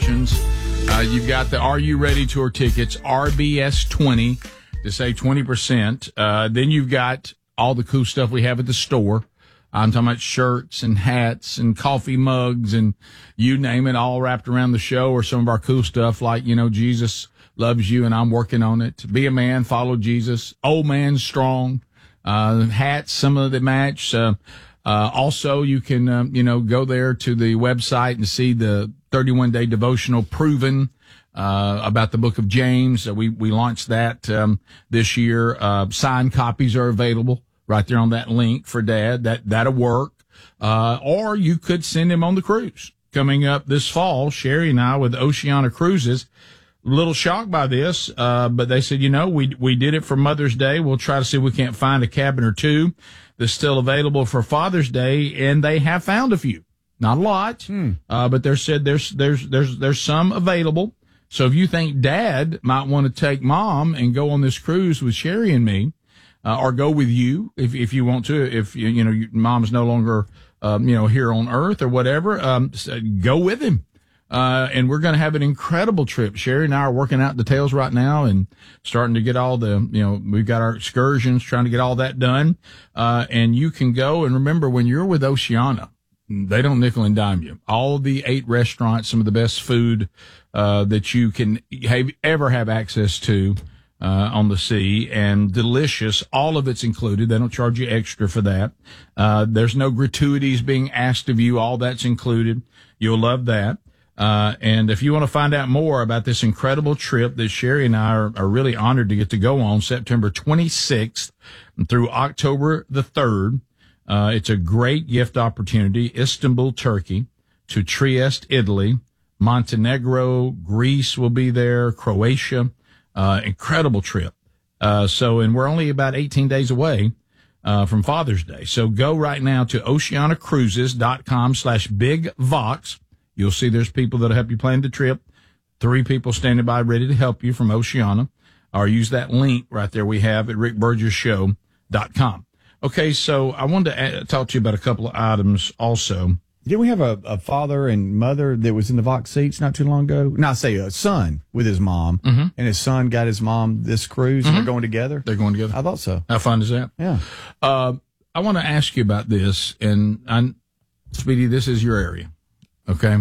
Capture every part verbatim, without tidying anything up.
promotions. Uh, you've got the Are You Ready Tour tickets, R B S twenty, to save twenty percent. Uh, then you've got all the cool stuff we have at the store. I'm talking about shirts and hats and coffee mugs and you name it, all wrapped around the show, or some of our cool stuff like, you know, Jesus loves you and I'm working on it. Be a man, follow Jesus. Old man strong. Uh, hats, some of the match. Uh, uh, also, you can, um, you know, go there to the website and see the thirty-one day devotional proven, uh, about the book of James. Uh, we, we launched that, um, this year. Uh, signed copies are available right there on that link for Dad. That, that'll work. Uh, or you could send him on the cruise coming up this fall. Sherry and I with Oceana Cruises. A little shocked by this, uh, but they said, you know, we, we did it for Mother's Day. We'll try to see if we can't find a cabin or two that's still available for Father's Day. And they have found a few, not a lot, hmm. uh, but they said there's, there's, there's, there's some available. So if you think Dad might want to take Mom and go on this cruise with Sherry and me, uh, or go with you if, if you want to, if you, you know, your Mom's no longer, um, you know, here on Earth or whatever, um, go with him. Uh, and we're going to have an incredible trip. Sherry and I are working out details right now and starting to get all the, you know, we've got our excursions, trying to get all that done. Uh, and you can go, and remember, when you're with Oceana, they don't nickel and dime you. All the eight restaurants, some of the best food, uh, that you can have, ever have access to, uh, on the sea, and delicious. All of it's included. They don't charge you extra for that. Uh, there's no gratuities being asked of you. All that's included. You'll love that. Uh, and if you want to find out more about this incredible trip that Sherry and I are, are really honored to get to go on September twenty-sixth through October the third, uh, it's a great gift opportunity. Istanbul, Turkey, to Trieste, Italy, Montenegro, Greece will be there, Croatia, uh, incredible trip. Uh, so, and we're only about eighteen days away, uh, from Father's Day. So go right now to oceanacruises.com slash big vox. You'll see there's people that'll help you plan the trip. Three people standing by ready to help you from Oceana. Or use that link right there we have at rick burgess show dot com. Okay, so I wanted to add, talk to you about a couple of items also. Didn't we have a, a father and mother that was in the Vox seats not too long ago? No, I say a son with his mom, mm-hmm. and his son got his mom this cruise, mm-hmm. and they're going together? They're going together. I thought so. How fun is that? Yeah. Uh, I want to ask you about this, and I, Speedy, this is your area. Okay.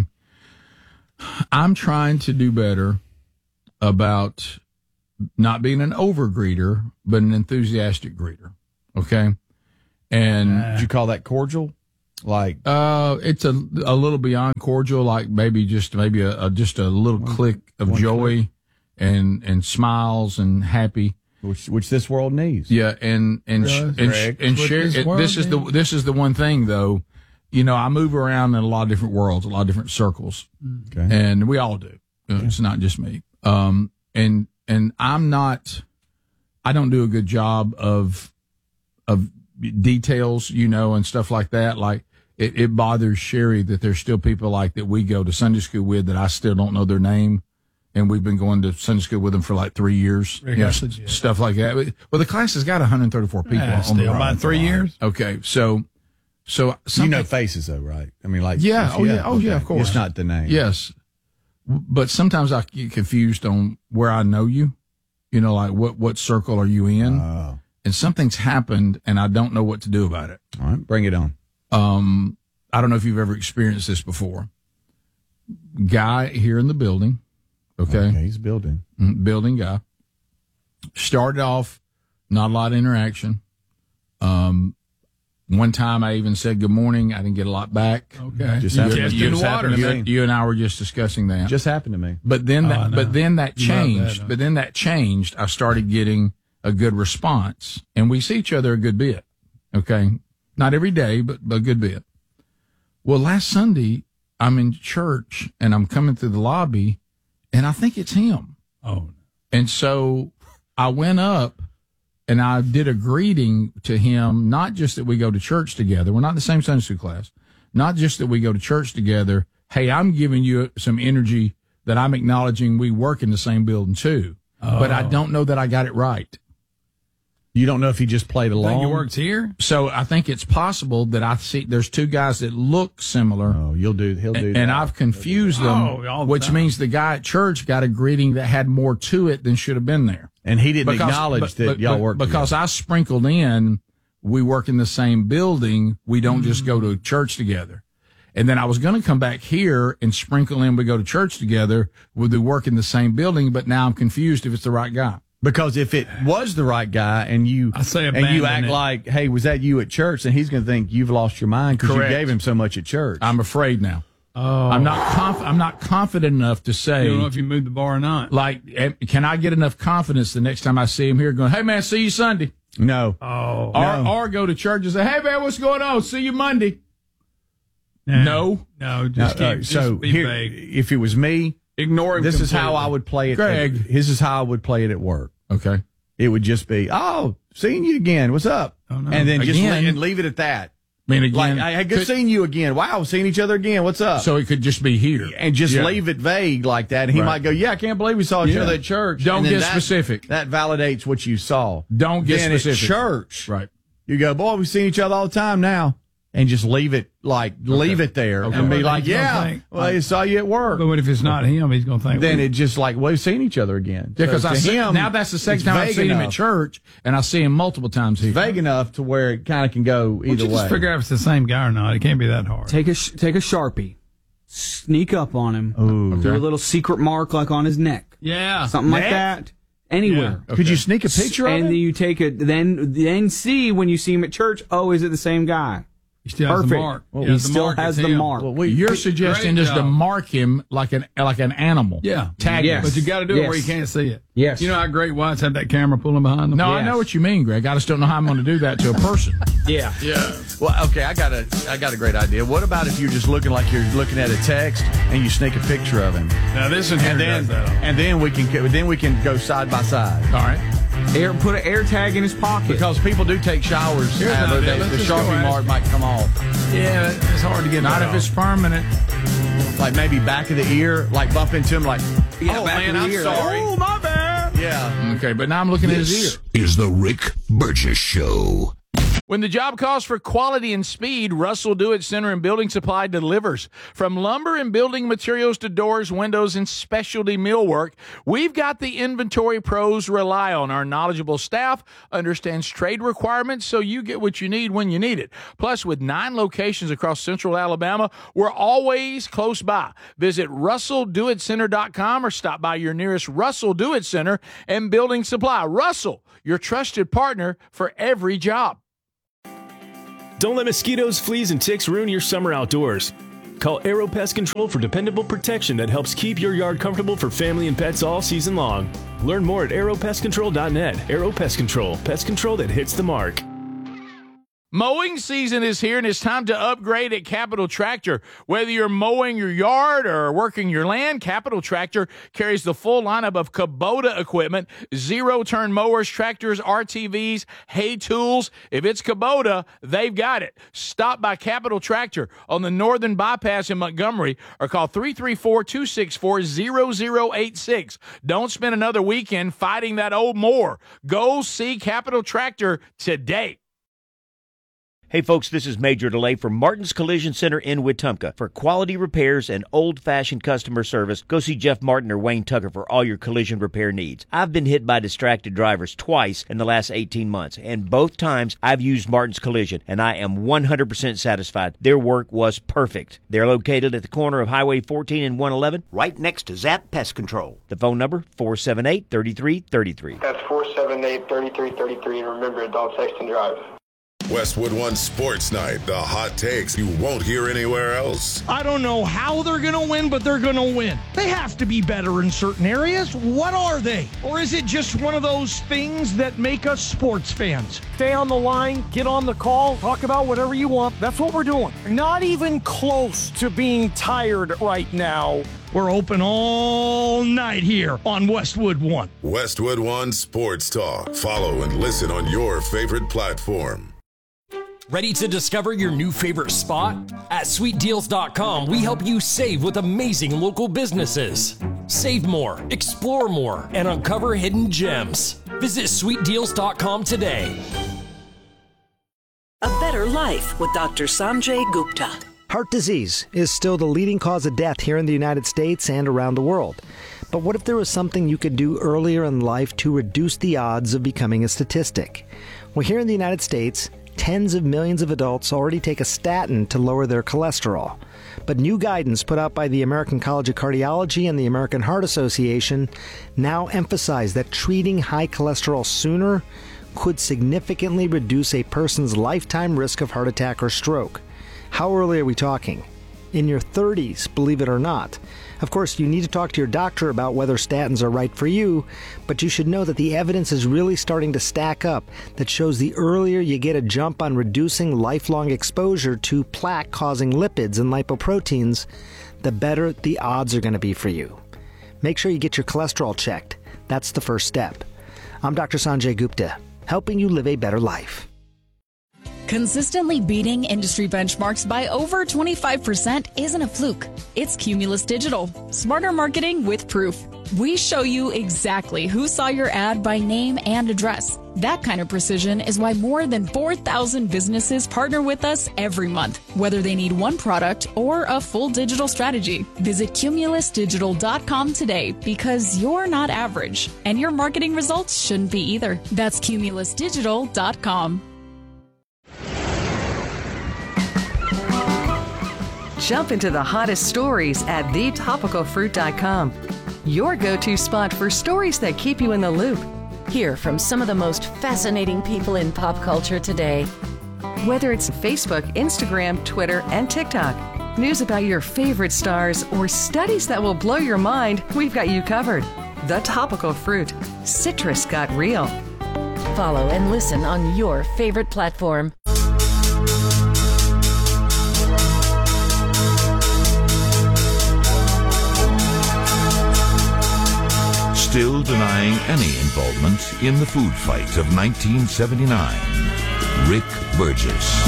I'm trying to do better about not being an over greeter, but an enthusiastic greeter. Okay. And uh, did you call that cordial? Like, uh, it's a, a little beyond cordial, like maybe just, maybe a, a just a little one, click of joy click. and, and smiles and happy. Which, which this world needs. Yeah. And, and, really? and, and, and share, this, this is the, this is the one thing though. You know, I move around in a lot of different worlds, a lot of different circles. Okay. And we all do. Yeah. It's not just me. Um, and, and I'm not, I don't do a good job of, of details, you know, and stuff like that. Like it, it bothers Sherry that there's still people like that we go to Sunday school with that I still don't know their name. And we've been going to Sunday school with them for like three years. You know, stuff like that. Well, the class has got one hundred thirty-four people yeah, on the road. About three years. Okay. So, So you know faces though, right? I mean, like yeah, oh yeah, yeah. oh okay. yeah, of course. It's not the name. Yes, but sometimes I get confused on where I know you. You know, like what what circle are you in? Oh. And something's happened, and I don't know what to do about it. All right, bring it on. Um, I don't know if you've ever experienced this before. Guy here in the building, okay, okay he's building, building guy. Started off, not a lot of interaction. Um. One time I even said good morning. I didn't get a lot back. Okay. Just happened, just you, just happened to you, me. you and I were just discussing that. Just happened to me. But then that, oh, no. but then that changed. That, no. But then that changed. I started getting a good response, and we see each other a good bit. Okay. Not every day, but, but a good bit. Well, last Sunday I'm in church and I'm coming through the lobby and I think it's him. Oh, and so I went up. And I did a greeting to him, not just that we go to church together. We're not in the same Sunday school class. Not just that we go to church together. Hey, I'm giving you some energy that I'm acknowledging we work in the same building too. Oh. But I don't know that I got it right. You don't know if he just played Think along. he works here? So I think it's possible that I see there's two guys that look similar. Oh, you'll do. He'll do. And, that. and I've confused them, Oh, all the which time. means the guy at church got a greeting that had more to it than should have been there. and he didn't Because- acknowledge but- that but- y'all but- work because together. I sprinkled in. We work in the same building. We don't just go to church together. And then I was going to come back here and sprinkle in. We go to church together. We do work in the same building, but now I'm confused if it's the right guy. Because if it was the right guy and you I say and you abandon act it. like, hey, was that you at church? Then he's going to think you've lost your mind because you Correct. gave him so much at church. I'm afraid now. Oh. I'm not conf- I'm not confident enough to say. You don't know if you moved the bar or not. Like, eh, can I get enough confidence the next time I see him here going, hey, man, see you Sunday? no. Oh. Or, No. or go to church and say, hey, man, what's going on? See you Monday. Nah. No. No, No, just keep, uh, just so be here, vague. if it was me, Ignore him this is how completely. I would play it. Greg. This is how I would play it at work. Okay. It would just be, oh, seeing you again. What's up? Oh, no. And then just Again. le- and leave it at that. I mean, again, Like, hey, good could- seeing you again. Wow, seeing each other again. What's up? so it could just be here. and just Yeah. leave it vague like that. And he Right. might go, yeah, I can't believe we saw each Yeah. other at church. Don't And then get that- specific. That validates what you saw. Don't get then specific. At church, Right. you go, boy, we've seen each other all the time now. And just leave it, like, leave it there. Okay. And be What like, he's gonna yeah, think. well, I saw you at work. But what if it's not him? He's going to think. Then well, it just like, well, we've seen each other again. Yeah, because So I to see, him, now that's the second it's time I've vague seen him enough. at church, and I see him multiple times here. Vague enough to where it kind of can go Why don't either you just way. figure out if it's the same guy or not. It can't be that hard. Take a sh- take a Sharpie, sneak up on him, Ooh. do a little secret mark like on his neck, Yeah. something like Neck? that, anywhere. Yeah. Could you sneak a picture of And then him? you take it, then then see when you see him at church. Oh, is it the same guy? He still has Perfect. the mark. Well, He he has the still mark. has It's the him. mark. Well, we, You're we- suggesting great is to job. mark him like an like an animal. Yeah. Tag Yes. him. But you got to do it Yes. where you can't see it. Yes. You know how great whites have that camera pulling behind them? No, I Yes. know what you mean, Greg. I just don't know how I'm going to do that to a person. Yeah. Yeah. Well, okay, I got a, I got a great idea. What about if you're just looking like you're looking at a text and you sneak a picture of him, Now, this one here and then does that. and then we can go- then we can go side by side All right. Air, put an air tag in his pocket. because people do take showers. Here's out an of idea. it. Let's The just go Sharpie ask- mark might come off, Yeah, it's hard to get Not that if it's off. permanent. like maybe back of the ear, like bump into him, like, Yeah, oh back man, of the I'm ear. sorry. Oh, my bad. Yeah. Okay, but now I'm looking at his This ear. is the Rick Burgess Show. When the job calls for quality and speed, Russell Do-It Center and Building Supply delivers. From lumber and building materials to doors, windows, and specialty millwork, we've got the inventory pros rely on. Our knowledgeable staff understands trade requirements, so you get what you need when you need it. Plus, with nine locations across central Alabama, we're always close by. Visit russell do it center dot com or stop by your nearest Russell Do-It Center and Building Supply. Russell, your trusted partner for every job. Don't let mosquitoes, fleas, and ticks ruin your summer outdoors. Call Aero Pest Control for dependable protection that helps keep your yard comfortable for family and pets all season long. Learn more at aero pest control dot net. Aero Pest Control, pest control that hits the mark. Mowing season is here, and it's time to upgrade at Capital Tractor. Whether you're mowing your yard or working your land, Capital Tractor carries the full lineup of Kubota equipment, zero-turn mowers, tractors, R T Vs, hay tools. If it's Kubota, they've got it. Stop by Capital Tractor on the Northern Bypass in Montgomery or call three three four, two six four, zero zero eight six. Don't spend another weekend fighting that old mower. Go see Capital Tractor today. Hey folks, this is Major Delay from Martin's Collision Center in Wetumpka. For quality repairs and old-fashioned customer service, go see Jeff Martin or Wayne Tucker for all your collision repair needs. I've been hit by distracted drivers twice in the last eighteen months, and both times I've used Martin's Collision, and I am one hundred percent satisfied. Their work was perfect. They're located at the corner of Highway fourteen and one eleven, right next to Zap Pest Control. The phone number, four seven eight, three three three three. That's four seven eight, three three three three, and remember, don't text and drive. Westwood One Sports Night, the hot takes you won't hear anywhere else. I don't know how they're going to win, but they're going to win. They have to be better in certain areas. What are they? Or is it just one of those things that make us sports fans? Stay on the line, get on the call, talk about whatever you want. That's what we're doing. Not even close to being tired right now. We're open all night here on Westwood One. Westwood One Sports Talk. Follow and listen on your favorite platform. Ready to discover your new favorite spot? At sweet deals dot com, we help you save with amazing local businesses. Save more, explore more, and uncover hidden gems. Visit sweet deals dot com today. A Better Life with Doctor Sanjay Gupta. Heart disease is still the leading cause of death here in the United States and around the world. But what if there was something you could do earlier in life to reduce the odds of becoming a statistic? Well, here in the United States, tens of millions of adults already take a statin to lower their cholesterol. But new guidance put out by the American College of Cardiology and the American Heart Association now emphasize that treating high cholesterol sooner could significantly reduce a person's lifetime risk of heart attack or stroke. How early are we talking? In your thirties, believe it or not. Of course, you need to talk to your doctor about whether statins are right for you, but you should know that the evidence is really starting to stack up that shows the earlier you get a jump on reducing lifelong exposure to plaque-causing lipids and lipoproteins, the better the odds are going to be for you. Make sure you get your cholesterol checked. That's the first step. I'm Doctor Sanjay Gupta, helping you live a better life. Consistently beating industry benchmarks by over twenty-five percent isn't a fluke. It's Cumulus Digital. Smarter marketing with proof. We show you exactly who saw your ad by name and address. That kind of precision is why more than four thousand businesses partner with us every month, whether they need one product or a full digital strategy. Visit cumulus digital dot com today because you're not average, and your marketing results shouldn't be either. That's cumulus digital dot com. Jump into the hottest stories at the topical fruit dot com. Your go-to spot for stories that keep you in the loop. Hear from some of the most fascinating people in pop culture today. Whether it's Facebook, Instagram, Twitter, and TikTok, news about your favorite stars, or studies that will blow your mind, we've got you covered. The Topical Fruit. Citrus got real. Follow and listen on your favorite platform. Still denying any involvement in the food fight of nineteen seventy-nine, Rick Burgess.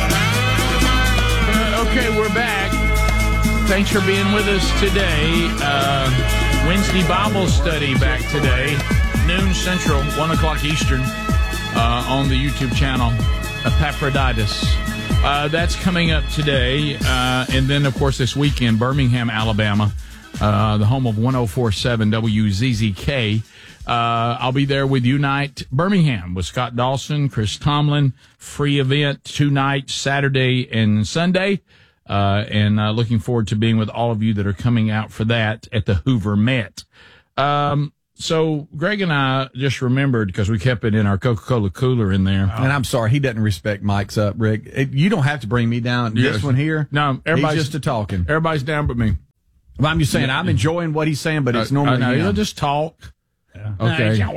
Uh, okay, we're back. Thanks for being with us today. Uh, Wednesday Bible study back today, noon Central, one o'clock Eastern, uh, on the YouTube channel, Epaphroditus. Uh, that's coming up today. Uh, and then, of course, this weekend, Birmingham, Alabama. Uh, the home of one oh four point seven W Z Z K. Uh, I'll be there with Unite Birmingham with Scott Dawson, Chris Tomlin. Free event, two nights, Saturday and Sunday. Uh, and uh, looking forward to being with all of you that are coming out for that at the Hoover Met. Um, so Greg and I just remembered, because we kept it in our Coca-Cola cooler in there. And I'm sorry, he doesn't respect Mike's up, Rick. It, you don't have to bring me down. Yes. This one here, no, everybody's he's just a talking. Everybody's down but me. Well, I'm just saying, Yeah. I'm enjoying what he's saying, but it's normally uh, no, him. he'll just talk. Yeah. Okay. Yeah.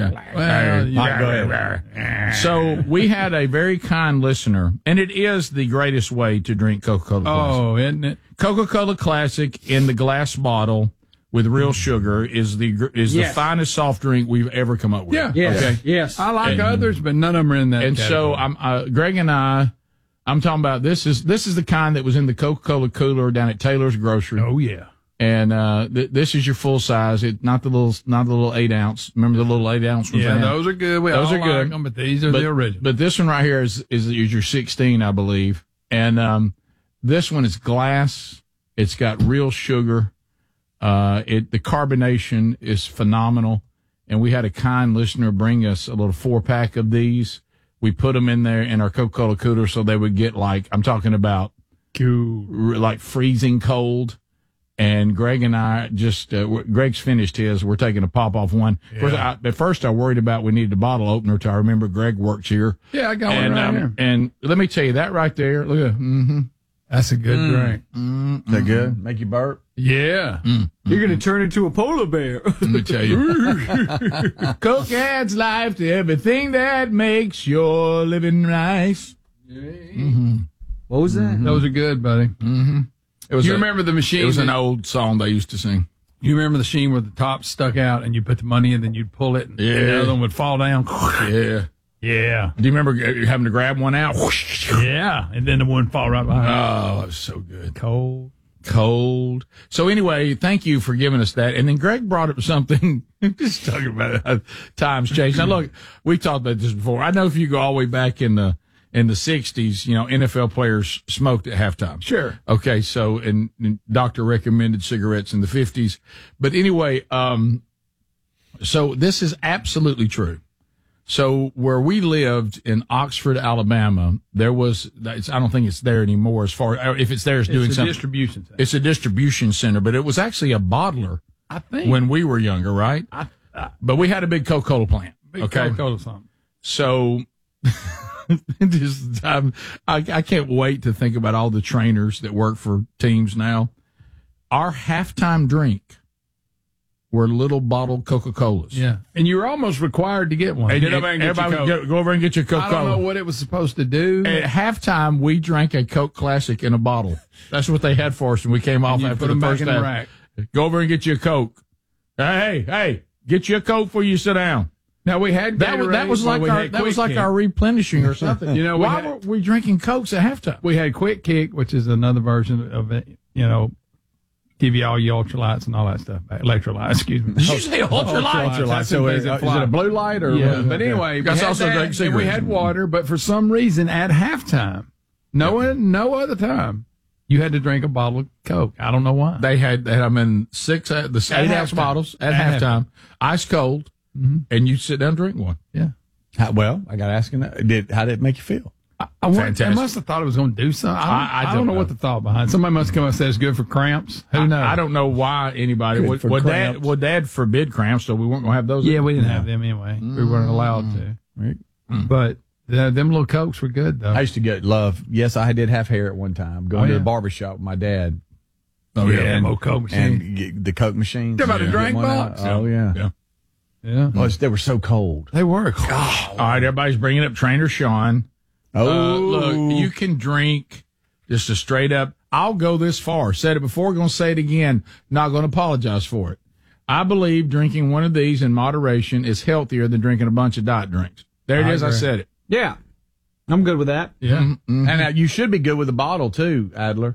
Well, Mike, go ahead. So we had a very kind listener, and it is the greatest way to drink Coca-Cola Classic. Oh, isn't it? Coca-Cola Classic in the glass bottle with real sugar is the is Yes. the finest soft drink we've ever come up with. Yeah. Yes. Okay. Yes. I like And- others, but none of them are in that And so category. I'm uh, Greg and I. I'm talking about this is this is the kind that was in the Coca-Cola cooler down at Taylor's Grocery. Oh, yeah. And uh, th- this is your full size. It not the little not the little eight ounce. Remember the little eight ounce ones? Yeah, I had? those are good. We Those all are good. like them, but these are but, the original. But this one right here is is, is your sixteen, I believe. And um, this one is glass. It's got real sugar. Uh, it the carbonation is phenomenal. And we had a kind listener bring us a little four pack of these. We put them in there in our Coca-Cola cooler so they would get like I'm talking about cool, like freezing cold. And Greg and I just, uh, Greg's finished his. We're taking a pop off one. Of course, I, at first I worried about we needed a bottle opener till I remember Greg works here. Yeah, I got and, one right um, here. And let me tell you that right there. Look at mm-hmm. That's a good Mm. drink. Mm. Is that good? Make you burp? Yeah. Mm. You're going to turn into a polar bear. Let me tell you. Coke adds life to everything that makes your living nice. Mm-hmm. What was that? Mm-hmm. Those are good, buddy. Mm-hmm. It was you a, remember the machine? It was an that- old song they used to sing. You remember the machine where the top stuck out and you put the money in, then you'd pull it and Yeah. the other one would fall down? Yeah. Yeah. Do you remember having to grab one out? Yeah. And then the one fall right behind. Oh, it was so good. Cold. Cold. So anyway, thank you for giving us that. And then Greg brought up something, just talking about how times change. Now look, we talked about this before. I know if you go all the way back in the, in the sixties, you know, N F L players smoked at halftime. Sure. Okay. So, and, and doctor recommended cigarettes in the fifties. But anyway, um, so this is absolutely true. So where we lived in Oxford, Alabama, there was, it's, I don't think it's there anymore as far, if it's there, it's, It's doing a something. distribution center. It's a distribution center, but it was actually a bottler I think. when we were younger, right? I, I, But we had a big Coca-Cola plant. big Okay. Coca-Cola something. So just, um, I, I can't wait to think about all the trainers that work for teams now. Our halftime drink were little bottled Coca-Colas. Yeah. And you were almost required to get one. And, Get over and get everybody your would Coke. go, go over and get your I don't Coca-Cola. know what it was supposed to do. At halftime, we drank a Coke Classic in a bottle. That's what they had for us, and we came off And you after put the them back first in the half. rack. Go over and get you a Coke. Hey, hey, get you a Coke before you sit down. Now we had That was, that was Gatorade, like we our had that was Quick like Kick. our replenishing or something. You know, we why had- were we drinking Cokes at halftime? We had Quick Kick, which is another version of it. You know, give you all your ultralights and all that stuff. Electrolytes, excuse me. Did you say ultralight? Ultralights. That's So the is, things that is it fly. a blue light or Yeah, what? but anyway, we That's had also that, drank and we cigarettes. had water, but for some reason at halftime, no one, no other time, you had to drink a bottle of Coke. I don't know why. They had they had them in six uh, the At eight ounce halftime. bottles at, At halftime, ice cold, Mm-hmm. and you sit down and drink one. Yeah. How, well, I got asking that. Did how did it make you feel? I, I, want, I Fantastic. must have thought it was going to do something. I don't, I- I I, don't, don't know, know. what the thought behind. Somebody must have come up and said it's good for cramps. Who I, knows? I don't know why anybody Good would. for Well, dad, cramps. well, dad forbid cramps, so we weren't going to have those. Yeah, we didn't have them anyway. We weren't allowed to. Right. But the, them little Cokes were good though. I used to get love. Yes, I did have hair at one time. Going Oh, to yeah. the barber shop with my dad. Oh yeah, and, them old Coke machine. and get the Coke machines. They're about a Get drink one out. box. Oh yeah. Yeah. Yeah, Oh, it's- they were so cold. they were. All right, everybody's bringing up Trainer Sean. Oh, Uh, look, you can drink just a straight up. I'll go this far. Said it before, going to say it again. Not going to apologize for it. I believe drinking one of these in moderation is healthier than drinking a bunch of diet drinks. There it I is. I agree. said it. Yeah. I'm good with that. Yeah. Mm-hmm. and uh, you should be good with the bottle too, Adler.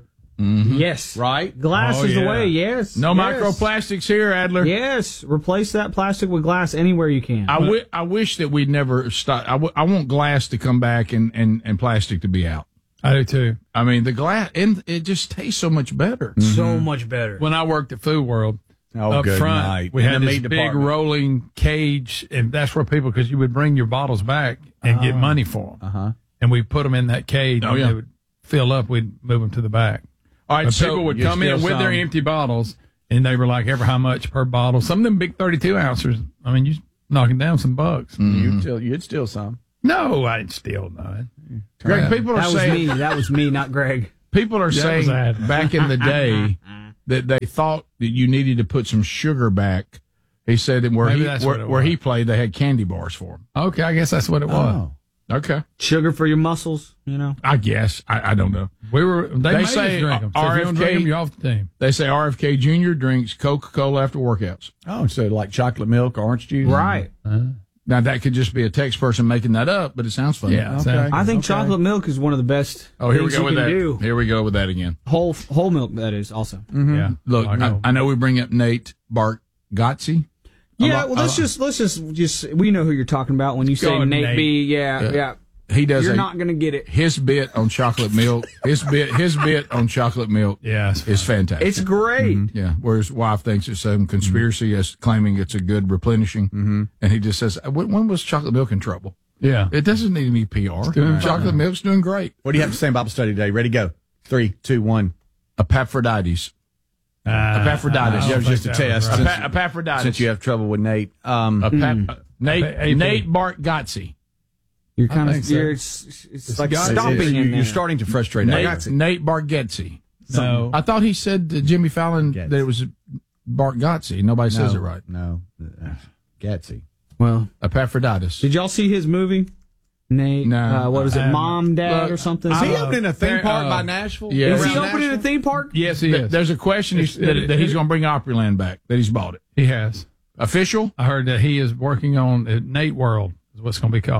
Yes. Right? Glass Oh, is the yeah. way. Yes. No yes. microplastics here, Adler. Yes. Replace that plastic with glass anywhere you can. I, w- I wish that we'd never stop. I, w- I want glass to come back and, and, and plastic to be out. I do too. I mean, the glass, and it just tastes so much better. So much better. When I worked at Food World, Oh, up good front, night. we In had the this meat big department. rolling cage, and that's where people, because you would bring your bottles back and get money for them, Uh-huh. and we put them in that cage. Oh, and yeah. they would fill up. We'd move them to the back. All right, But so people would you come in steal with their some. empty bottles, and they were like, ever how much per bottle? Some of them big thirty-two ounces. I mean, you knocking down some bucks. You'd steal. You'd steal some. No, I didn't steal none. Greg, people are That was saying me. That was me, not Greg. people are That was saying Adam. back in the day that they thought that you needed to put some sugar back. He said that where Maybe he that's where, what it where was. he played, they had candy bars for him. Okay, I guess that's what it was. Oh. Okay, Sugar for your muscles, you know. I guess I, I don't know. We were. They, They made say us drink them. So if you don't drink R F K 'em, you're off the team. They say R F K Junior drinks Coca Cola after workouts. Oh, so like chocolate milk, orange juice. Right. Now that could just be a text person making that up, but it sounds funny. Yeah, Okay. sounds- I think Okay. chocolate milk is one of the best. Oh, here we things go you with can that. do. Here we go with that again. Whole whole milk, that is also. Yeah. Look, I I, know. I know we bring up Nate Bargatze. Yeah, lo- well, let's I lo- just let's just just we know who you're talking about when you say Go on, Nate, Nate. B. Yeah, Yeah. yeah. He does. You're a, not gonna get it. his bit on chocolate milk. His bit. His bit on chocolate milk. Yeah, it's is fantastic. It's great. Yeah, where his wife thinks it's some conspiracy as claiming it's a good replenishing, mm-hmm. and he just says, when, "When was chocolate milk in trouble? Yeah. It doesn't need any P R. doing Chocolate fine. milk's doing great." What do you have to say in Bible study today? Ready, go. Three, two, one. Epaphroditus. Uh, Epaphroditus. I Yeah, don't it was just think a that was test. right. Epa- Epaphroditus. Since you have trouble with Nate. Um, Epap- uh, Nate A P. Nate Bargatze. You're kind think of so. you're it's, it's, It's like got- stopping it's- in you, there. you're starting to frustrate Nate, Nate. Nate Bargatze. No. I thought he said to Jimmy Fallon Gatze. that it was Bargatze. Nobody says it right. No. Uh, Gatsy. Well, Epaphroditus. did y'all see his movie? Nate, No. uh, what is it, Um, Mom, Dad, look, or something? Is he Uh, opening a theme there- park uh, by Nashville? yeah. is he Around opening a Nashville? theme park? Yes, he Th- is. There's a question he's, It's- that, that he's going to bring Opryland back, that he's bought it. He has. Official? I heard that he is working on uh, Nate World is what's going to be called.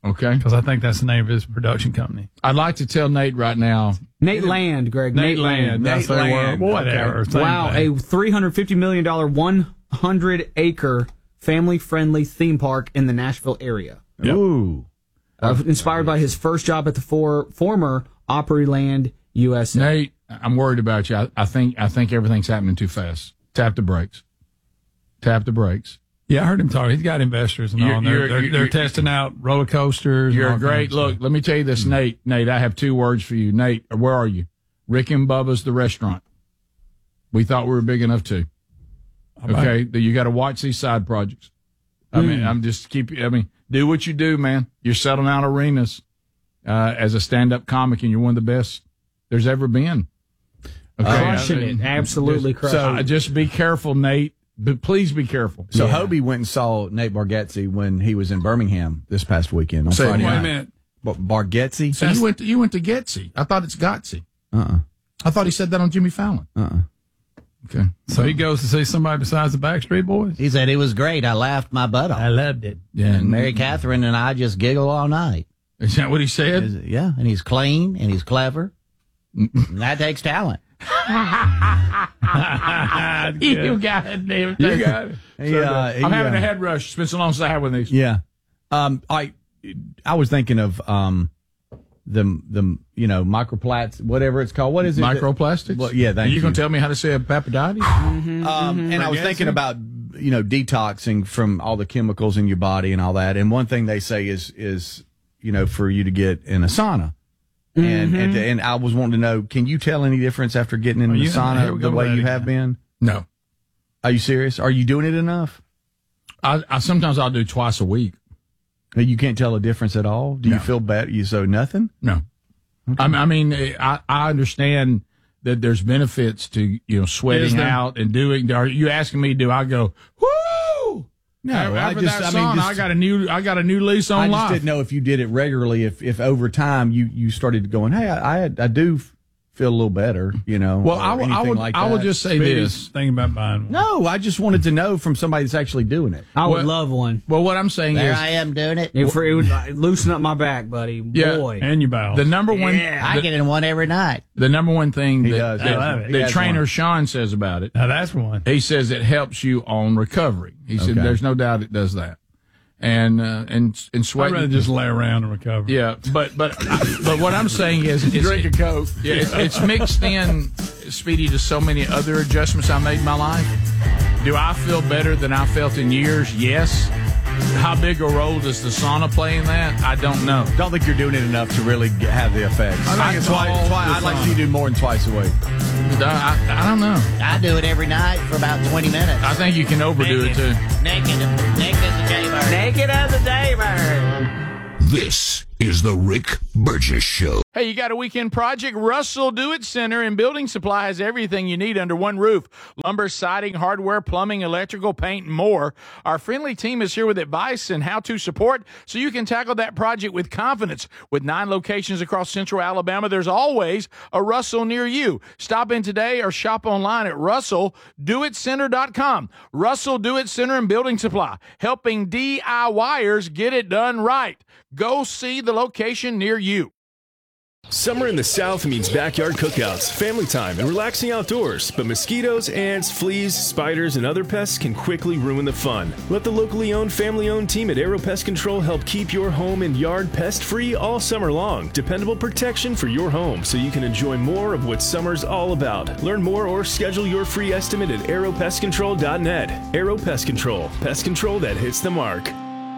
Okay. Because I think that's the name of his production company. I'd like to tell Nate right now. Nate Land, Greg. Nate Nate Land. Land. That's Nate their Land. word. Whatever. Okay. Same Wow, thing. a three hundred fifty million dollars, one hundred acre family-friendly theme park in the Nashville area. Yep. Ooh. Uh, inspired by his first job at the for, former Opryland U S A. Nate, I'm worried about you. I, I think I think everything's happening too fast. Tap the brakes. Tap the brakes. Yeah, I heard him talk. He's got investors and all. You're- And they're you're- they're, you're- they're you're- testing out roller coasters. and You're all great. kinds of Look, stuff. let me tell you this, Nate. Nate, I have two words for you. Nate, where are you? Rick and Bubba's the restaurant. We thought we were big enough too. Okay, that you got to watch these side projects. I mean, I'm just keep. I mean, do what you do, man. You're selling out arenas uh, as a stand-up comic, and you're one of the best there's ever been. Okay, Crushing I mean, it. Absolutely just, crushing so, it. Just be careful, Nate. But please be careful. So Hobie went and saw Nate Bargatze when he was in Birmingham this past weekend on Say, Friday wait a night. minute. Bar- Bargatze? So you went to, you went to Getsy. I thought it's Gotsy. Uh-uh. I thought he said that on Jimmy Fallon. Uh-uh. Okay. So he goes to see somebody besides the Backstreet Boys? He said it was great. I laughed my butt off. I loved it. Yeah. And Mary Catherine and I just giggle all night. Is that what he said? Is it- yeah, and he's clean and he's clever. And that takes talent. You got it, David. You got it. He, uh, I'm he, having uh, a head rush. It's been so long since I had one of these. Yeah. Um, I I was thinking of um the the you know microplats, whatever it's called. What is it? Microplastics? Well, yeah, thank Are you you. going to tell me how to say a Epaphroditus? Um, and I was Bargatze? thinking about you know detoxing from all the chemicals in your body and all that. And one thing they say is is you know for you to get in a sauna. And, and and I was wanting to know, can you tell any difference after getting in Oh, the you- here sauna we the go way with you that have again. been? No. Are you serious? Are you doing it enough? I, I sometimes I'll do twice a week. You can't tell a difference at all? Do you No. feel better? You so nothing? No. I, I mean, I, I understand that there's benefits to, you know, Is sweating there? out and doing. Are you asking me, do I go, woo? No, After I just, that I mean, sauna, just, I got a new, I got a new lease on I just life. didn't know if you did it regularly, if, if over time you, you started going, hey, I, I, I do feel a little better, you know. Well, or I, would- I anything would, like I would that. just say Speedy's this. thinking about buying one. No, I just wanted to know from somebody that's actually doing it. I would Well- love one. Well, what I'm saying There is, I am doing it. It, for, it would uh, loosen up my back, buddy. Yeah, Boy. And your bowels. the number one, I the, get in one every night. the number one thing He that, does. that, I love it. He that has trainer one. Sean says about it, Now that's one. he says it helps you on recovery. He said Okay. there's no doubt it does that. And, uh, and, and I'd sweating. rather just lay around and recover. Yeah, but but but what I'm saying is, it's, Drink a Coke. Yeah, it's, it's mixed in, Speedy, to so many other adjustments I made in my life. Do I feel better than I felt in years? Yes. How big a role does the sauna play in that? I don't know. Don't think you're doing it enough to really get, have the effects. I think it's twice, all twice, the I'd like sauna. you to do more than twice a week. I, I, I don't know. I do it every night for about twenty minutes. I think you can overdo it too. Naked, naked as a jaybird. Naked as a daybird. This is the Rick Burgess Show. Hey, you got a weekend project? Russell Do It Center and Building Supply has everything you need under one roof. Lumber, siding, hardware, plumbing, electrical, paint, and more. Our friendly team is here with advice and how-to support so you can tackle that project with confidence. With nine locations across central Alabama, there's always a Russell near you. Stop in today or shop online at russell do it center dot com. Russell Do It Center and Building Supply, helping DIYers get it done right. Go see the location near you. Summer in the South means backyard cookouts, family time, and relaxing outdoors. But mosquitoes, ants, fleas, spiders, and other pests can quickly ruin the fun. Let the locally owned, family-owned team at Aero Pest Control help keep your home and yard pest-free all summer long. Dependable protection for your home so you can enjoy more of what summer's all about. Learn more or schedule your free estimate at aero pest control dot net. Aero Pest Control. Pest control that hits the mark.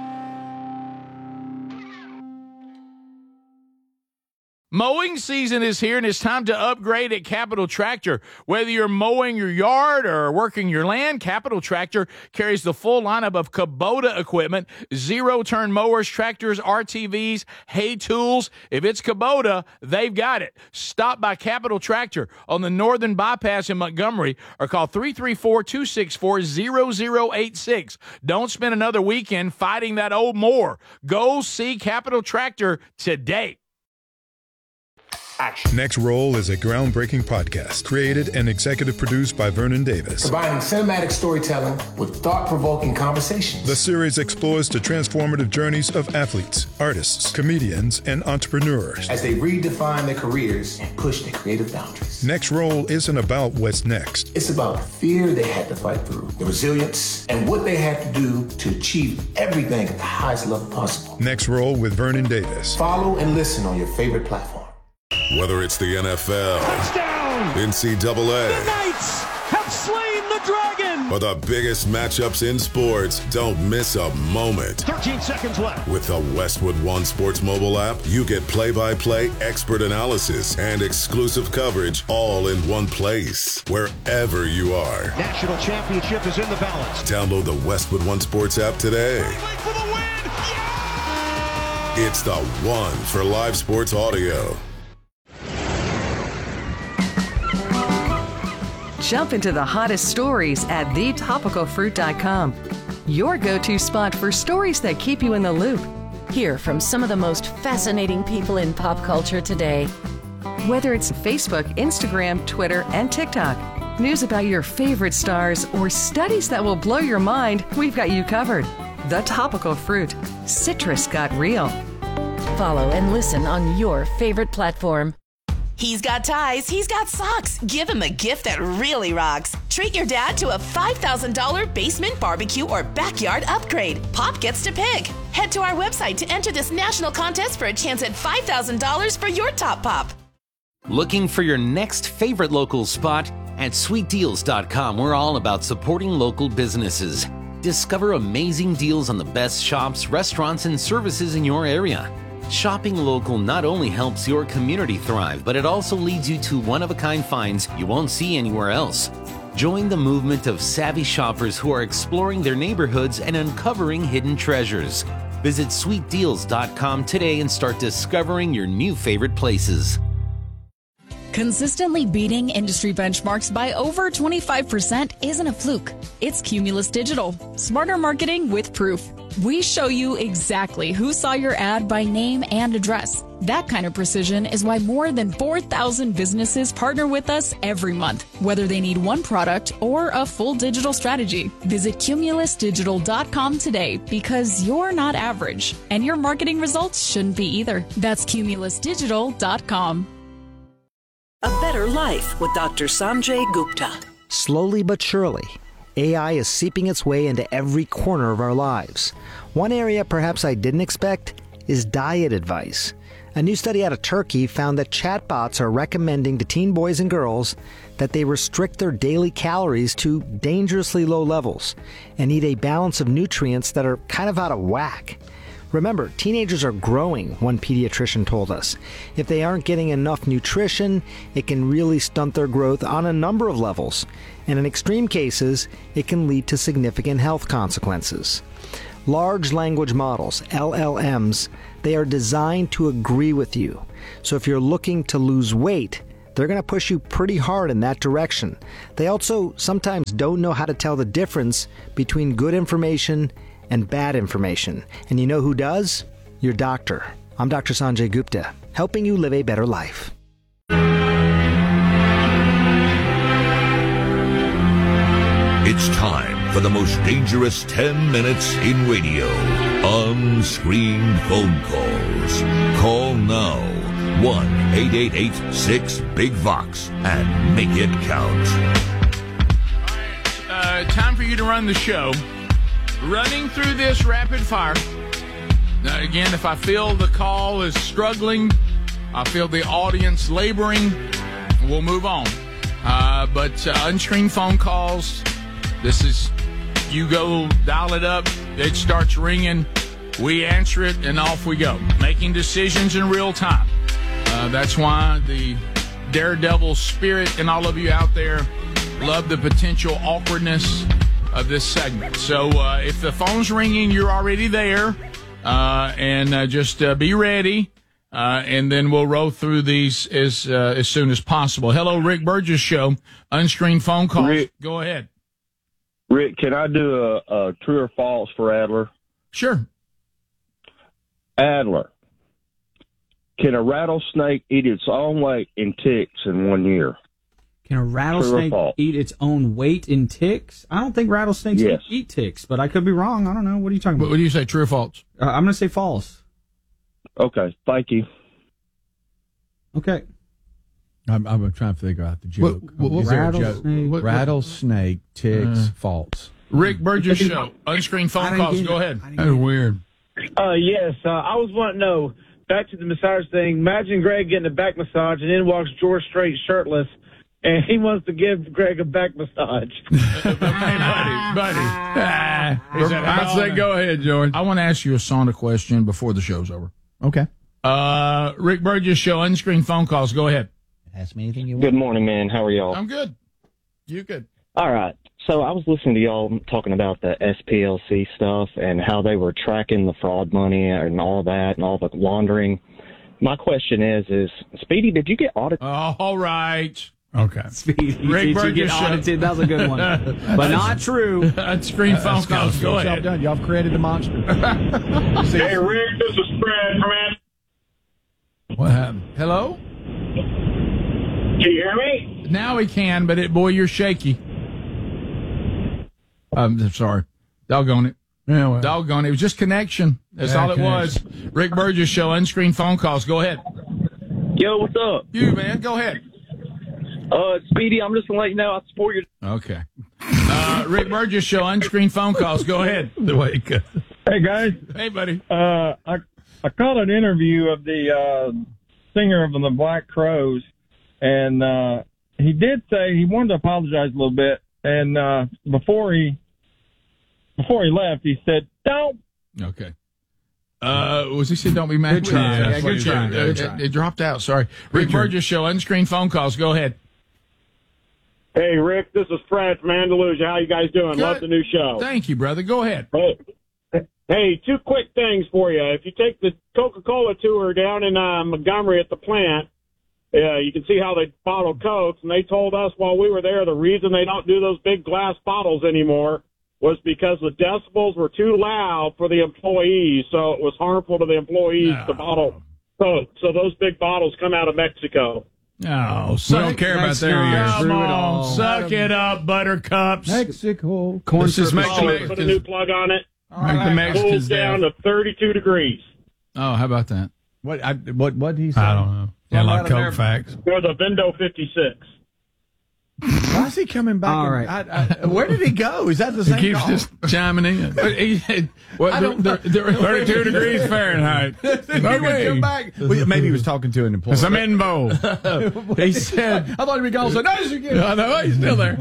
Mowing season is here, and it's time to upgrade at Capital Tractor. Whether you're mowing your yard or working your land, Capital Tractor carries the full lineup of Kubota equipment, zero-turn mowers, tractors, R T Vs, hay tools. If it's Kubota, they've got it. Stop by Capital Tractor on the Northern Bypass in Montgomery or call three three four, two six four, zero zero eight six. Don't spend another weekend fighting that old mower. Go see Capital Tractor today. action. Next Roll is a groundbreaking podcast created and executive produced by Vernon Davis. Combining cinematic storytelling with thought-provoking conversations. The series explores the transformative journeys of athletes, artists, comedians, and entrepreneurs as they redefine their careers and push their creative boundaries. Next Roll isn't about what's next. It's about the fear they had to fight through, the resilience, and what they had to do to achieve everything at the highest level possible. Next Roll with Vernon Davis. Follow and listen on your favorite platform. Whether it's the N F L, touchdown, N C double A, the Knights have slain the dragon, or the biggest matchups in sports, don't miss a moment. thirteen seconds left. With the Westwood One Sports mobile app, you get play-by-play expert analysis and exclusive coverage all in one place, wherever you are. National championship is in the balance. Download the Westwood One Sports app today. For the win! Yeah! It's the one for live sports audio. Jump into the hottest stories at the topical fruit dot com. Your go-to spot for stories that keep you in the loop. Hear from some of the most fascinating people in pop culture today. Whether it's Facebook, Instagram, Twitter, and TikTok, news about your favorite stars, or studies that will blow your mind, we've got you covered. The Topical Fruit. Citrus got real. Follow and listen on your favorite platform. He's got ties, he's got socks. Give him a gift that really rocks. Treat your dad to a five thousand dollars basement barbecue or backyard upgrade. Pop gets to pick. Head to our website to enter this national contest for a chance at five thousand dollars for your top pop. Looking for your next favorite local spot? At sweet deals dot com, we're all about supporting local businesses. Discover amazing deals on the best shops, restaurants, and services in your area. Shopping local not only helps your community thrive, but it also leads you to one-of-a-kind finds you won't see anywhere else. Join the movement of savvy shoppers who are exploring their neighborhoods and uncovering hidden treasures. Visit sweet deals dot com today and start discovering your new favorite places. Consistently beating industry benchmarks by over twenty-five percent isn't a fluke. It's Cumulus Digital. Smarter marketing with proof. We show you exactly who saw your ad by name and address. That kind of precision is why more than four thousand businesses partner with us every month, whether they need one product or a full digital strategy. Visit cumulus digital dot com today because you're not average, and your marketing results shouldn't be either. That's cumulus digital dot com. A Better Life with Doctor Sanjay Gupta. Slowly but surely, A I is seeping its way into every corner of our lives. One area perhaps I didn't expect is diet advice. A new study out of Turkey found that chatbots are recommending to teen boys and girls that they restrict their daily calories to dangerously low levels and eat a balance of nutrients that are kind of out of whack. Remember, teenagers are growing, one pediatrician told us. If they aren't getting enough nutrition, it can really stunt their growth on a number of levels. And in extreme cases, it can lead to significant health consequences. Large language models, L L Ms, they are designed to agree with you. So if you're looking to lose weight, they're going to push you pretty hard in that direction. They also sometimes don't know how to tell the difference between good information and bad information. And you know who does? Your doctor. I'm Doctor Sanjay Gupta, helping you live a better life. It's time for the most dangerous ten minutes in radio. Unscreened phone calls. Call now. one eight eight eight six big vox and make it count. All right, uh, time for you to run the show. Running through this rapid fire. Now, again, if I feel the call is struggling, I feel the audience laboring, we'll move on. Uh, but uh, unscreened phone calls, this is, you go dial it up, it starts ringing, we answer it, and off we go. Making decisions in real time. Uh, that's why the daredevil spirit in all of you out there love the potential awkwardness of this segment. So uh, if the phone's ringing, you're already there, uh, and uh, just uh, be ready, uh, and then we'll roll through these as uh, as soon as possible. Hello, Rick Burgess Show, unscreened phone calls. Rick, Go ahead. Rick, can I do a, a true or false for Adler? Sure. Adler, can a rattlesnake eat its own weight in ticks in one year? Can a rattlesnake eat its own weight in ticks? I don't think rattlesnakes Yes. eat, eat ticks, but I could be wrong. I don't know. What are you talking about? What do you say, true or false? Uh, I'm going to say false. Okay, thank you. Okay. I'm, I'm trying to figure out the joke. What- what- Is there a rattlesnake- joke? what- Rattlesnake, ticks, Uh, false. Rick Burgess Show. Unscreened phone calls. Go ahead. That's weird. Uh, yes, uh, I was wanting to know, back to the massage thing, imagine Greg getting a back massage, and in walks George Strait shirtless, and he wants to give Greg a back massage. Hey, buddy, buddy. Ah, is that I'd say go ahead, George. I want to ask you a sauna question before the show's over. Okay. Uh, Rick Burgess Show. Unscreened phone calls. Go ahead. Ask me anything you want. Good morning, man. How are y'all? I'm good. You good? All right. So I was listening to y'all talking about the S P L C stuff and how they were tracking the fraud money and all that and all the laundering. My question is, is Speedy, did you get audited? Oh, all right. Okay. Speedy, Rick did you Burgess get Show. audited? That was a good one. But not true. Unscreened phone calls. Go Job ahead. done. Y'all have created the monster. Hey, Rick, this is Fred from Ant- What happened? Hello? Can you hear me? Now we can, but it, boy, you're shaky. I'm sorry. Doggone it. Yeah, well. Doggone it. It was just connection. That's Yeah, all it was. Rick Burgess Show. Unscreened phone calls. Go ahead. Yo, what's up? You, man. Go ahead. Uh, Speedy, I'm just going to let you know I support your... Okay. Uh, Rick Burgess Show. Unscreened phone calls. Go ahead. The way it goes. Hey, guys. Hey, buddy. Uh, I I caught an interview of the uh, singer of the Black Crowes, and uh, he did say he wanted to apologize a little bit. And uh, before he before he left, he said, "Don't." Okay. Uh, was he said don't be mad? Good try. Yeah, Yeah, good try. Uh, Good it- try. It, dropped out. Sorry. Rick Burgess Show. Unscreened phone calls. Go ahead. Hey, Rick, this is Fred from Andalusia. How you guys doing? Good. Love the new show. Thank you, brother. Go ahead. Hey, hey, two quick things for you. If you take the Coca-Cola tour down in uh, Montgomery at the plant, uh, you can see how they bottle Cokes, and they told us while we were there the reason they don't do those big glass bottles anymore was because the decibels were too loud for the employees, so it was harmful to the employees No. to bottle Coke. So those big bottles come out of Mexico. No, We don't care about That's their not ears. Come true at on, all. suck it up, buttercups. Mexico. Corn Let's just syrup make is the Oh, Mexicans- put a new plug on it. Make the Mexicans Cools down deaf. to thirty-two degrees. Oh, how about that? What? I, what? What did he say? I don't know. Yeah, like Right on Coke facts. For the Vendo fifty-six. Why is he coming back? All and- right. I, I, where did he go? Is that the He same keeps call? just chiming in. But he had- well, I don't there- know. there- there- thirty-two degrees Fahrenheit. he would come back. Well, maybe he was talking to an employee. Some info. He said, I thought he'd be gone. So nice again. I know, he's still there.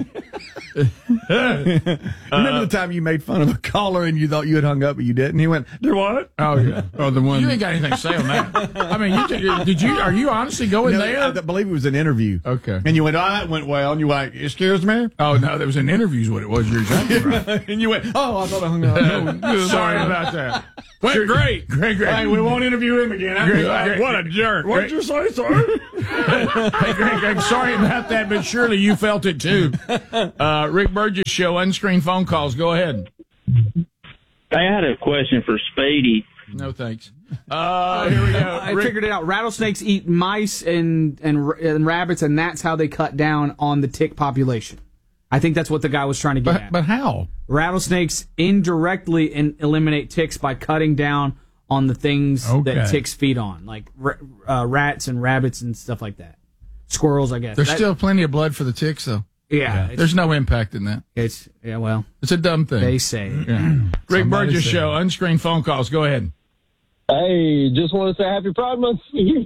Remember the time you made fun of a caller and you thought you had hung up, but you didn't? He went, "Did what?" Oh, yeah. Oh, the one. "You ain't got anything to say on that." I mean, you, did you? Are you honestly going No, there? I believe it was an interview. Okay. And you went, "Oh, that went well." And you went, "Excuse me?" Oh no, there was an interview. Is what it was. You're exactly right. And you went, "Oh, I thought I hung up." No, sorry about that. Went great. Great, great. Hey, we won't interview him again. Great, great. What a jerk. What did you say, sir? Hey, Greg, Greg, sorry about that, but surely you felt it too. Uh, Rick Burgess Show, unscreened phone calls. Go ahead. I had a question for Speedy. No thanks. Uh, here we go. I Rick- figured it out. Rattlesnakes eat mice and, and and rabbits, and that's how they cut down on the tick population. I think that's what the guy was trying to get But, at. but how? Rattlesnakes indirectly in, eliminate ticks by cutting down on the things Okay. that ticks feed on, like ra- uh, rats and rabbits and stuff like that. Squirrels, I guess. There's That- still plenty of blood for the ticks, though. yeah. It's, There's no impact in that. it's yeah. Well, It's a dumb thing. they say. Yeah. Rick Somebody Burgess said. Show, unscreened phone calls. Go ahead. Hey, just want to say happy Pride Month.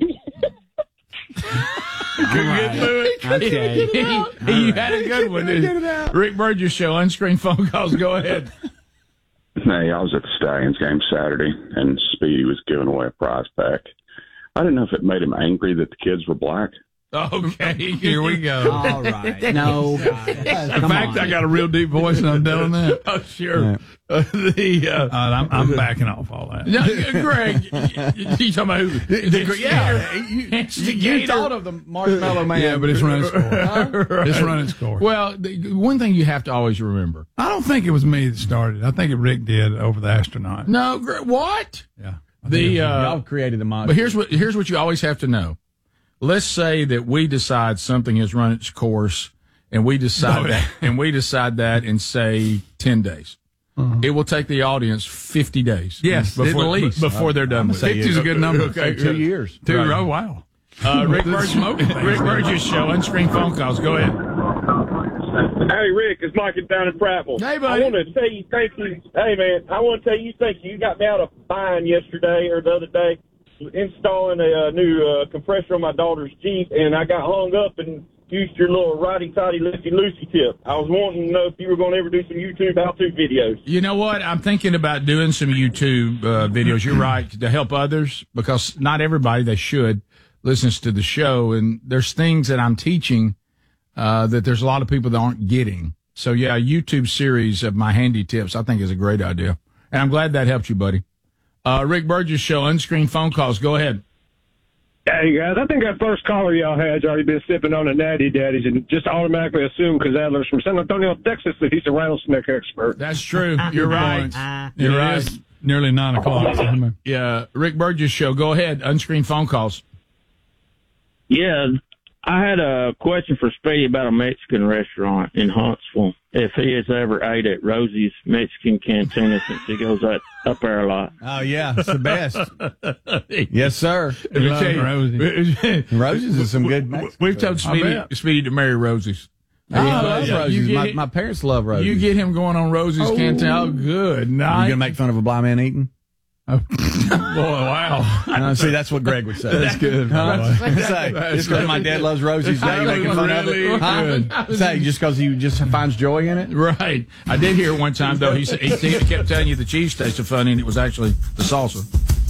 Okay. You had a good one. didn't you? Rick Burgess Show, unscreened phone calls. Go ahead. Hey, I was at the Stallions game Saturday, and Speedy was giving away a prize pack. I didn't know if it made him angry that the kids were black. Okay, here we go. All right. No. In fact, I got a real deep voice and I'm doing that. Oh, sure. Uh, the uh, Uh, I'm, I'm backing off all that. no, Greg, you, you talking about who? The- yeah, you, you, you thought of the Marshmallow Man. Yeah, but it's running score. It's running score. Well, the, one thing you have to always remember. I don't think it was me that started. I think it Rick did over the astronaut. No, Greg, what? Yeah. I The uh, y'all created the monster. But here's what here's what you always have to know. Let's say that we decide something has run its course, and we decide No, that, and we decide that in say ten days. Uh-huh. It will take the audience fifty days. Yes, before, at least. before they're done with it. fifty is a good number. Okay, two years. Two, right. oh, wow. Uh, Rick, Burgess, Rick Burgess Show, unscreened phone calls. Go ahead. Hey, Rick, it's Mike down in Prattville. Hey, buddy. I want to tell you thank you. Hey, man, I want to tell you thank you. You got me out of bind yesterday or the other day installing a uh, new uh, compressor on my daughter's Jeep, and I got hung up and used your little righty-tighty, lefty-loosey tip. I was wanting to know if you were going to ever do some YouTube how-to videos. You know what? I'm thinking about doing some YouTube uh, videos. You're right, to help others, because not everybody, they should, listens to the show, and there's things that I'm teaching uh, that there's a lot of people that aren't getting. So, yeah, a YouTube series of my handy tips I think is a great idea. And I'm glad that helped you, buddy. Uh, Rick Burgess Show, unscreened phone calls. Go ahead. Hey, guys, I think that first caller y'all had has already been sipping on the Natty Daddies and just automatically assumed because Adler's from San Antonio, Texas, that he's a rattlesnake expert. That's true. You're right. You're It right. is. Nearly nine o'clock. So, Yeah, Rick Burgess Show. Go ahead. Unscreened phone calls. Yeah, I had a question for Speedy about a Mexican restaurant in Huntsville. If he has ever ate at Rosie's Mexican Cantina since he goes up, up there a lot. Oh, yeah, it's the best. Yes, sir. Let me tell you, Rosie. Rosie's is some good Mexican We've food. told Speedy, Speedy to marry Rosie's. I love Yeah, Rosie's. you get My, it- my parents love Rosie's. You get him going on Rosie's Oh. Cantina. Oh, good You night. going to make fun of a blind man eating? Boy, wow. No, see, that's what Greg would say. That's good. Huh? by the way. Say, just because my dad loves Rosie's, now you making fun Really of it? Huh? good. Say, just because he just finds joy in it? Right. I did hear one time, though, he, said, he kept telling you the cheese tasted funny, and it was actually the salsa.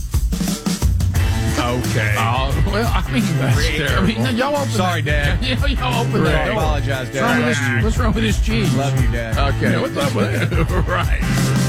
Okay. Oh, well, I mean, That's Rick, I mean, terrible. y'all open Sorry, that. Dad. y'all open that. I door. apologize, What's wrong, with this, Dad. what's wrong with this cheese? Love you, Dad. Okay. Yeah, what's up with that? Right.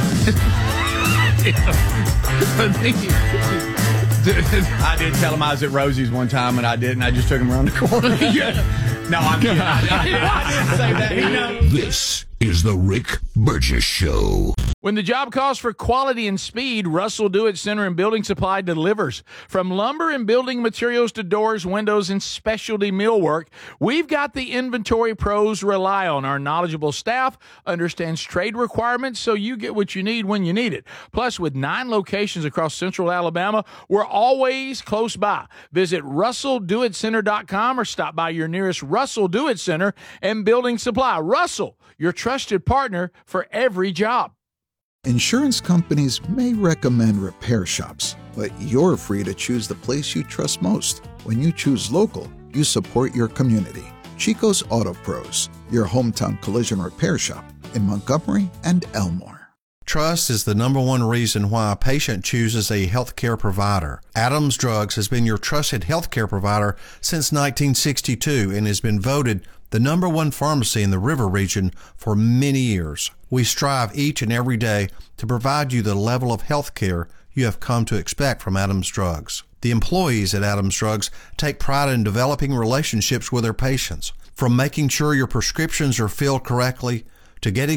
I did tell him I was at Rosie's one time, and I didn't. I just took him around the corner. No, I'm kidding. I, I, I didn't say that. He knows. This is the Rick Burgess Show. When the job calls for quality and speed, Russell Do-It Center and Building Supply delivers. From lumber and building materials to doors, windows, and specialty millwork, we've got the inventory pros rely on. Our knowledgeable staff understands trade requirements, so you get what you need when you need it. Plus, with nine locations across central Alabama, we're always close by. Visit russell do it center dot com or stop by your nearest Russell Do-It Center and Building Supply. Russell, your trusted partner for every job. Insurance companies may recommend repair shops, but you're free to choose the place you trust most. When you choose local, you support your community. Chico's Auto Pros, your hometown collision repair shop in Montgomery and Elmore. Trust is the number one reason why a patient chooses a healthcare provider. Adams Drugs has been your trusted healthcare provider since nineteen sixty-two and has been voted the number one pharmacy in the River region for many years. We strive each and every day to provide you the level of health care you have come to expect from Adams Drugs. The employees at Adams Drugs take pride in developing relationships with their patients, from making sure your prescriptions are filled correctly to getting